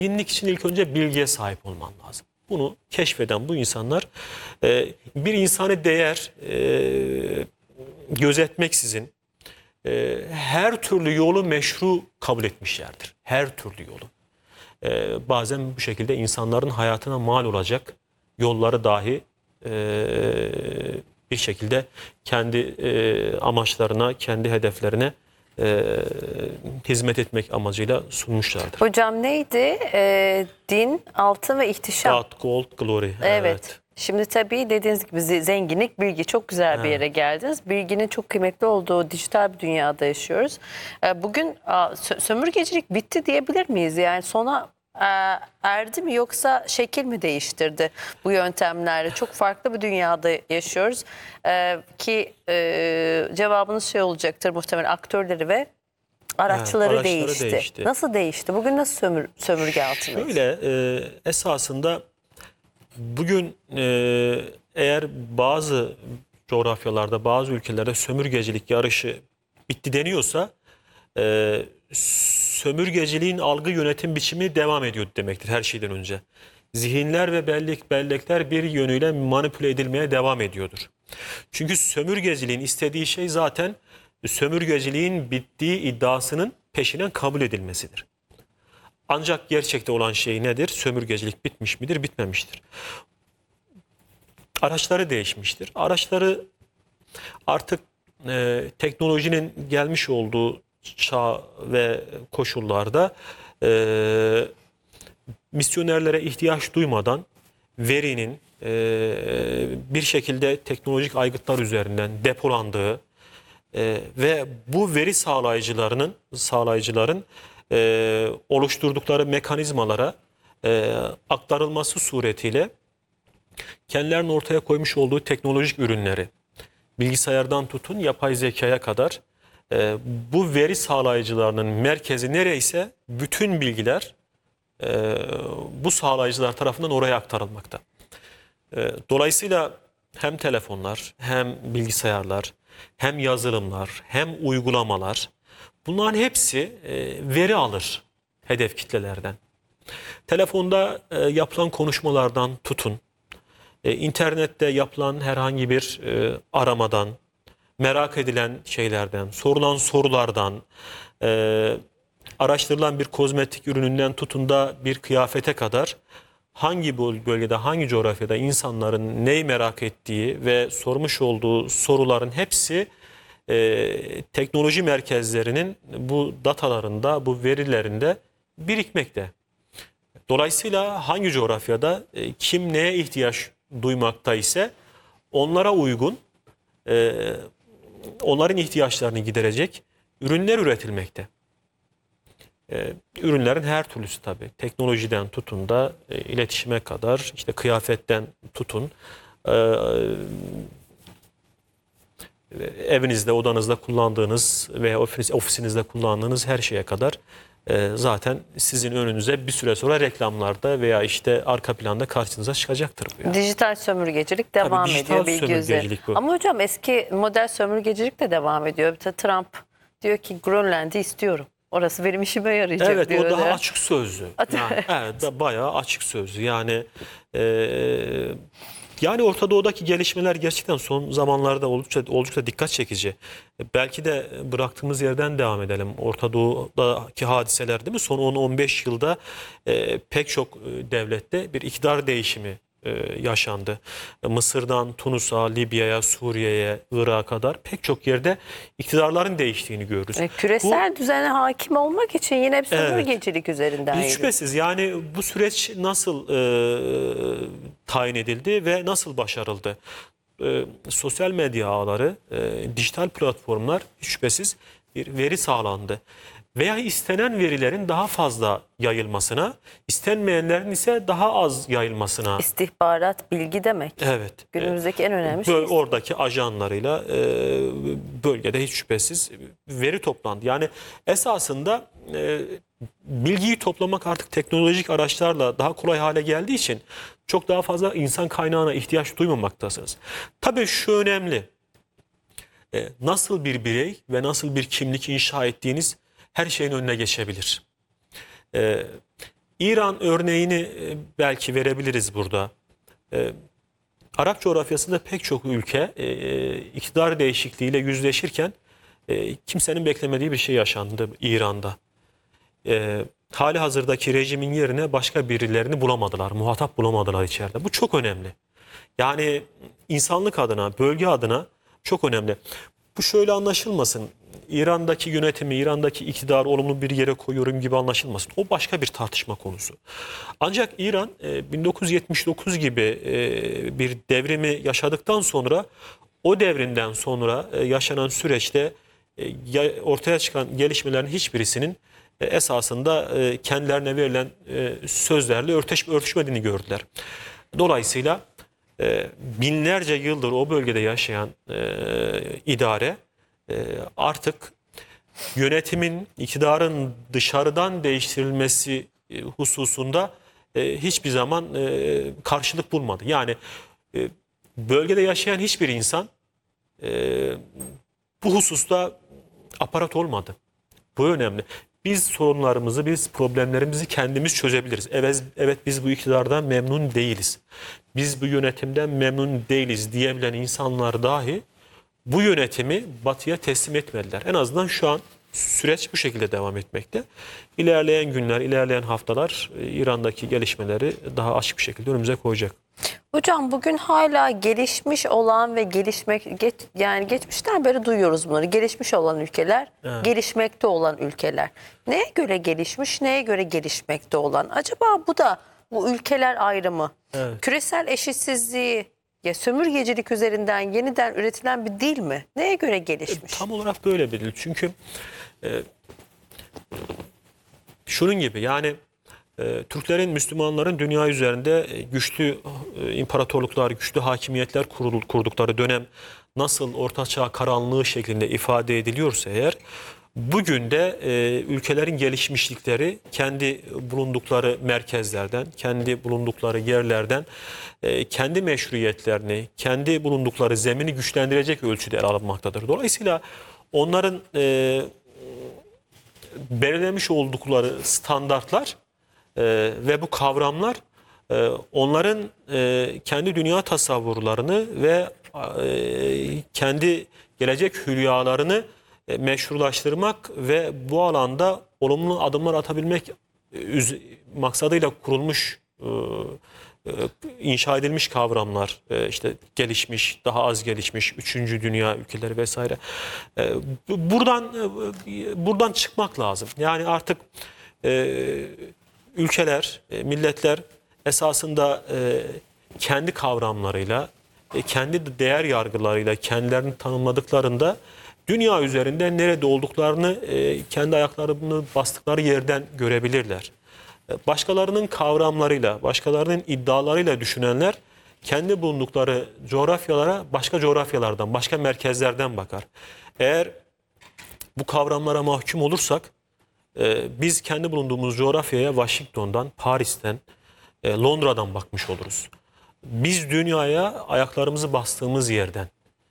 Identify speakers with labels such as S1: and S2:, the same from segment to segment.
S1: zenginlik için ilk önce bilgiye sahip olman lazım. Bunu keşfeden bu insanlar bir insani değer gözetmeksizin her türlü yolu meşru kabul etmişlerdir. Her türlü yolu. Bazen bu şekilde insanların hayatına mal olacak yolları dahi bir şekilde kendi amaçlarına, kendi hedeflerine hizmet etmek amacıyla sunmuşlardır.
S2: Hocam neydi? Din, altın ve ihtişam.
S1: God, gold, glory.
S2: Evet. Şimdi tabii dediğiniz gibi zenginlik, bilgi, çok güzel bir yere geldiniz. Bilginin çok kıymetli olduğu dijital bir dünyada yaşıyoruz. Bugün sömürgecilik bitti diyebilir miyiz? Yani sona erdi mi, yoksa şekil mi değiştirdi bu yöntemlerle? Çok farklı bir dünyada yaşıyoruz. Ki cevabınız şey olacaktır muhtemelen, aktörleri ve araçları değişti. Nasıl değişti? Bugün nasıl sömürge altındayız?
S1: Şöyle esasında bugün eğer bazı coğrafyalarda, bazı ülkelerde sömürgecilik yarışı bitti deniyorsa sömürgeciliğin algı yönetim biçimi devam ediyor demektir her şeyden önce. Zihinler ve bellekler bir yönüyle manipüle edilmeye devam ediyordur. Çünkü sömürgeciliğin istediği şey zaten sömürgeciliğin bittiği iddiasının peşinen kabul edilmesidir. Ancak gerçekte olan şey nedir? Sömürgecilik bitmiş midir, bitmemiştir. Araçları değişmiştir. Araçları artık teknolojinin gelmiş olduğu çağ ve koşullarda misyonerlere ihtiyaç duymadan verinin bir şekilde teknolojik aygıtlar üzerinden depolandığı ve bu veri sağlayıcıların oluşturdukları mekanizmalara aktarılması suretiyle kendilerinin ortaya koymuş olduğu teknolojik ürünleri, bilgisayardan tutun yapay zekaya kadar bu veri sağlayıcılarının merkezi nereyse bütün bilgiler bu sağlayıcılar tarafından oraya aktarılmakta. Dolayısıyla hem telefonlar, hem bilgisayarlar, hem yazılımlar, hem uygulamalar, bunların hepsi veri alır hedef kitlelerden. Telefonda yapılan konuşmalardan tutun, internette yapılan herhangi bir aramadan, merak edilen şeylerden, sorulan sorulardan, araştırılan bir kozmetik ürününden tutun da bir kıyafete kadar hangi bölgede, hangi coğrafyada insanların neyi merak ettiği ve sormuş olduğu soruların hepsi teknoloji merkezlerinin bu datalarında, bu verilerinde birikmekte. Dolayısıyla hangi coğrafyada kim neye ihtiyaç duymakta ise onlara uygun, onların ihtiyaçlarını giderecek ürünler üretilmekte. Ürünlerin her türlüsü tabii. Teknolojiden tutun da iletişime kadar, işte kıyafetten tutun, evinizde, odanızda kullandığınız veya ofisinizde kullandığınız her şeye kadar zaten sizin önünüze bir süre sonra reklamlarda veya işte arka planda karşınıza çıkacaktır bu. Yani.
S2: Dijital sömürgecilik devam ediyor bilgi üzerine. Ama hocam eski model sömürgecilik de devam ediyor. Trump diyor ki Grönland'i istiyorum. Orası benim işime yarayacak diyor.
S1: Evet, o daha açık sözlü. Yani, evet, bayağı açık sözlü. Yani Orta Doğu'daki gelişmeler gerçekten son zamanlarda oldukça dikkat çekici. Belki de bıraktığımız yerden devam edelim. Orta Doğu'daki hadiseler değil mi? Son 10-15 yılda pek çok devlette bir iktidar değişimi yaşandı. Mısır'dan Tunus'a, Libya'ya, Suriye'ye, Irak'a kadar pek çok yerde iktidarların değiştiğini görürüz.
S2: Küresel düzene hakim olmak için yine hep sömürgecilik üzerinden yürüyor.
S1: Şüphesiz, yani bu süreç nasıl tayin edildi ve nasıl başarıldı? Sosyal medya ağları, dijital platformlar şüphesiz bir veri sağlandı. Veya istenen verilerin daha fazla yayılmasına, istenmeyenlerin ise daha az yayılmasına.
S2: İstihbarat, bilgi demek.
S1: Evet.
S2: Günümüzdeki en önemli şey.
S1: Oradaki ajanlarıyla bölgede hiç şüphesiz veri toplandı. Yani esasında bilgiyi toplamak artık teknolojik araçlarla daha kolay hale geldiği için çok daha fazla insan kaynağına ihtiyaç duymamaktasınız. Tabii şu önemli. Nasıl bir birey ve nasıl bir kimlik inşa ettiğiniz her şeyin önüne geçebilir. İran örneğini belki verebiliriz burada. Arap coğrafyasında pek çok ülke iktidar değişikliğiyle yüzleşirken kimsenin beklemediği bir şey yaşandı İran'da. Hali hazırdaki rejimin yerine başka birilerini bulamadılar, muhatap bulamadılar içeride. Bu çok önemli. Yani insanlık adına, bölge adına çok önemli. Bu şöyle anlaşılmasın. İran'daki yönetimi, İran'daki iktidarı olumlu bir yere koyuyorum gibi anlaşılmasın. O başka bir tartışma konusu. Ancak İran 1979 gibi bir devrimi yaşadıktan sonra o devrinden sonra yaşanan süreçte ortaya çıkan gelişmelerin hiçbirisinin esasında kendilerine verilen sözlerle örtüşmediğini gördüler. Dolayısıyla binlerce yıldır o bölgede yaşayan idare artık yönetimin, iktidarın dışarıdan değiştirilmesi hususunda hiçbir zaman karşılık bulmadı. Yani bölgede yaşayan hiçbir insan bu hususta aparat olmadı. Bu önemli. Biz sorunlarımızı, biz problemlerimizi kendimiz çözebiliriz. Evet, biz bu iktidardan memnun değiliz. Biz bu yönetimden memnun değiliz diyebilen insanlar dahi bu yönetimi Batı'ya teslim etmediler. En azından şu an süreç bu şekilde devam etmekte. İlerleyen günler, ilerleyen haftalar İran'daki gelişmeleri daha açık bir şekilde önümüze koyacak.
S2: Hocam bugün hala gelişmiş olan ve yani geçmişten beri duyuyoruz bunları. Gelişmiş olan ülkeler,
S1: Evet.
S2: gelişmekte olan ülkeler. Neye göre gelişmiş, neye göre gelişmekte olan? Acaba bu da bu ülkeler ayrımı,
S1: Evet.
S2: küresel eşitsizliği, ya sömürgecilik üzerinden yeniden üretilen bir dil mi? Neye göre gelişmiş?
S1: Tam olarak böyle bir dil. Çünkü şunun gibi yani Türklerin, Müslümanların dünya üzerinde güçlü imparatorluklar, güçlü hakimiyetler kurdukları dönem nasıl ortaçağ karanlığı şeklinde ifade ediliyorsa eğer, bugün de ülkelerin gelişmişlikleri kendi bulundukları merkezlerden, kendi bulundukları yerlerden kendi meşruiyetlerini, kendi bulundukları zemini güçlendirecek ölçüde ele alınmaktadır. Dolayısıyla onların belirlemiş oldukları standartlar ve bu kavramlar onların kendi dünya tasavvurlarını ve kendi gelecek hülyalarını meşrulaştırmak ve bu alanda olumlu adımlar atabilmek maksadıyla kurulmuş, inşa edilmiş kavramlar, işte gelişmiş, daha az gelişmiş, üçüncü dünya ülkeleri vesaire. Buradan çıkmak lazım. Yani artık ülkeler, milletler esasında kendi kavramlarıyla, kendi değer yargılarıyla kendilerini tanımladıklarında dünya üzerinde nerede olduklarını kendi ayaklarını bastıkları yerden görebilirler. Başkalarının kavramlarıyla, başkalarının iddialarıyla düşünenler kendi bulundukları coğrafyalara başka coğrafyalardan, başka merkezlerden bakar. Eğer bu kavramlara mahkum olursak biz kendi bulunduğumuz coğrafyaya Washington'dan, Paris'ten, Londra'dan bakmış oluruz. Biz dünyaya ayaklarımızı bastığımız yerden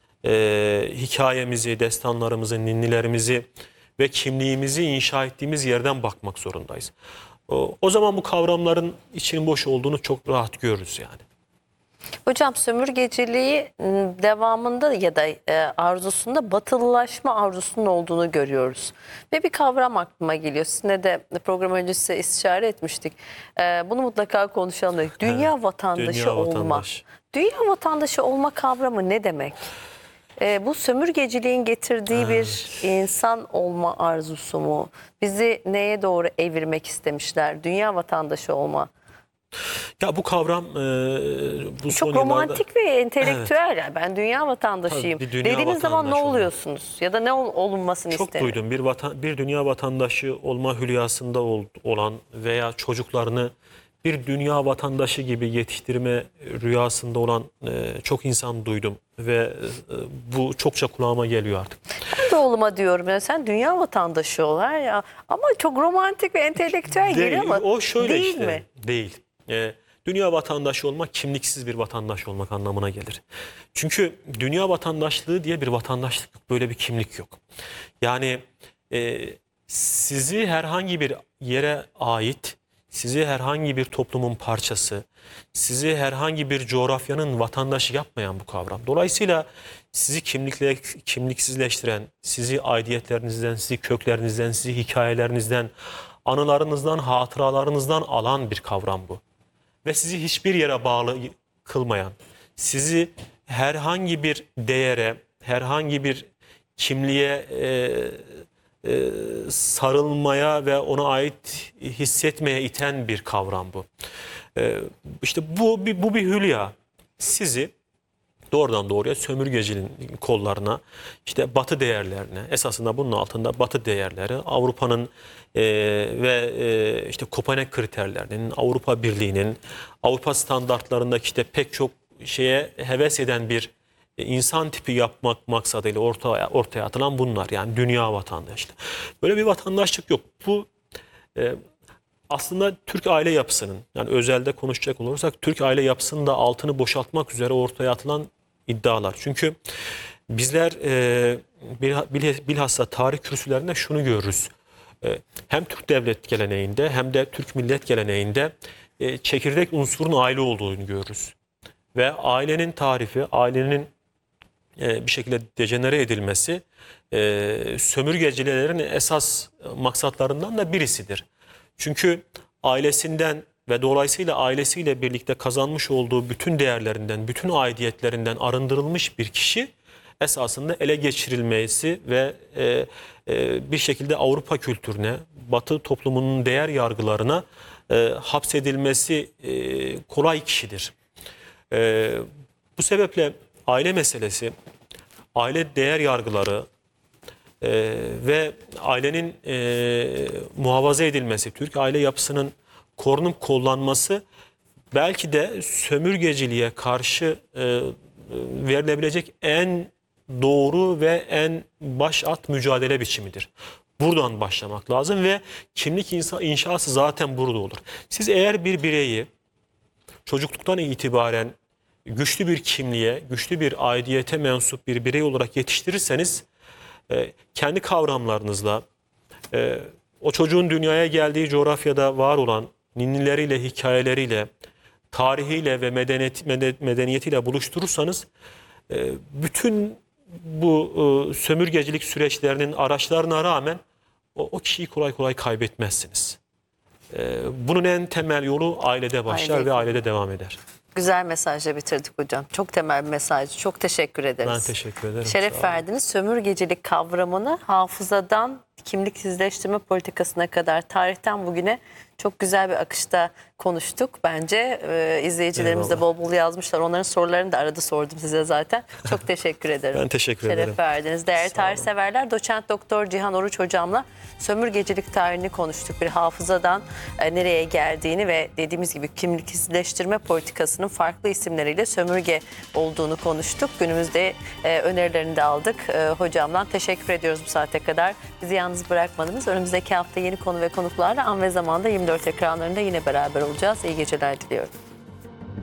S1: hikayemizi, destanlarımızı, ninnilerimizi ve kimliğimizi inşa ettiğimiz yerden bakmak zorundayız. O zaman bu kavramların içinin boş olduğunu çok rahat görürüz yani.
S2: Hocam sömürgeciliği devamında ya da arzusunda batılılaşma arzusunun olduğunu görüyoruz. Ve bir kavram aklıma geliyor. Sizinle de program öncesi istişare etmiştik. Bunu mutlaka konuşalım dedik. Dünya vatandaşı
S1: dünya
S2: olma.
S1: vatandaşı.
S2: Dünya vatandaşı olma kavramı ne demek? Bu sömürgeciliğin getirdiği bir insan olma arzusu mu? Bizi neye doğru evirmek istemişler? Dünya vatandaşı olma.
S1: Ya bu kavram bu son
S2: Çok
S1: yıllarda
S2: romantik ve entelektüel. Yani ben dünya vatandaşıyım.
S1: Tabii, bir dünya
S2: Dediğiniz zaman ne
S1: vatandaşı olmak.
S2: oluyorsunuz? Ya da ne olunmasını
S1: çok
S2: isterim?
S1: duydum. Bir dünya vatandaşı olma hülyasında olan veya çocuklarını bir dünya vatandaşı gibi yetiştirme rüyasında olan çok insan duydum ve bu çokça kulağıma geliyor artık.
S2: Ben de oğluma diyorum ya sen dünya vatandaşı ol ya. Ama çok romantik ve entelektüel geliyor ama
S1: O şöyle
S2: değil
S1: işte,
S2: mi?
S1: değil. Dünya vatandaşı olmak kimliksiz bir vatandaş olmak anlamına gelir. Çünkü dünya vatandaşlığı diye bir vatandaşlık yok, böyle bir kimlik yok. Yani sizi herhangi bir yere ait sizi herhangi bir toplumun parçası, sizi herhangi bir coğrafyanın vatandaşı yapmayan bu kavram. Dolayısıyla sizi kimliksizleştiren, sizi aidiyetlerinizden, sizi köklerinizden, sizi hikayelerinizden, anılarınızdan, hatıralarınızdan alan bir kavram bu. Ve sizi hiçbir yere bağlı kılmayan, sizi herhangi bir değere, herhangi bir kimliğe sarılmaya ve ona ait hissetmeye iten bir kavram bu. İşte bu bir hülya. Sizi doğrudan doğruya sömürgeciliğin kollarına, işte Batı değerlerine, esasında bunun altında Batı değerleri, Avrupa'nın ve işte Kopenhag kriterlerinin, Avrupa Birliği'nin, Avrupa standartlarındaki işte pek çok şeye heves eden bir insan tipi yapmak maksadıyla ortaya atılan bunlar. Yani dünya vatandaşlığı. Böyle bir vatandaşlık yok. Bu aslında Türk aile yapısının, yani özelde konuşacak olursak Türk aile yapısının da altını boşaltmak üzere ortaya atılan iddialar. Çünkü bizler bilhassa tarih kürsülerinde şunu görürüz. Hem Türk devlet geleneğinde hem de Türk millet geleneğinde çekirdek unsurun aile olduğunu görürüz. Ve ailenin tarifi, ailenin bir şekilde dejenere edilmesi sömürgecilerin esas maksatlarından da birisidir. Çünkü ailesinden ve dolayısıyla ailesiyle birlikte kazanmış olduğu bütün değerlerinden, bütün aidiyetlerinden arındırılmış bir kişi esasında ele geçirilmesi ve bir şekilde Avrupa kültürüne, Batı toplumunun değer yargılarına hapsedilmesi kolay kişidir. Bu sebeple aile meselesi, aile değer yargıları ve ailenin muhafaza edilmesi, Türk aile yapısının korunup kollanması belki de sömürgeciliğe karşı verilebilecek en doğru ve en başat mücadele biçimidir. Buradan başlamak lazım ve kimlik inşası zaten burada olur. Siz eğer bir bireyi çocukluktan itibaren güçlü bir kimliğe, güçlü bir aidiyete mensup bir birey olarak yetiştirirseniz kendi kavramlarınızla o çocuğun dünyaya geldiği coğrafyada var olan ninnileriyle, hikayeleriyle, tarihiyle ve medeniyetiyle buluşturursanız bütün bu sömürgecilik süreçlerinin araçlarına rağmen o kişiyi kolay kolay kaybetmezsiniz. Bunun en temel yolu ailede başlar ve ailede devam eder.
S2: Güzel mesajla bitirdik hocam. Çok temel bir mesaj. Çok teşekkür ederiz.
S1: Ben teşekkür ederim.
S2: Şeref verdiniz. Sömürgecilik kavramını hafızadan kimliksizleştirme politikasına kadar tarihten bugüne çok güzel bir akışta konuştuk. Bence izleyicilerimiz de bol bol yazmışlar. Onların sorularını da arada sordum size zaten. Çok teşekkür ederim.
S1: Ben teşekkür ederim.
S2: Şeref verdiniz. Değerli tarih severler, doçent doktor Cihan Oruç hocamla sömürgecilik tarihini konuştuk. Bir hafızadan nereye geldiğini ve dediğimiz gibi kimliksizleştirme politikasının farklı isimleriyle sömürge olduğunu konuştuk. Günümüzde önerilerini de aldık. Hocamdan teşekkür ediyoruz bu saate kadar. Bizi yalnız bırakmadınız. Önümüzdeki hafta yeni konu ve konuklarla An ve Zaman'da 24 ekranlarında yine beraber olacağız. İyi geceler diliyorum.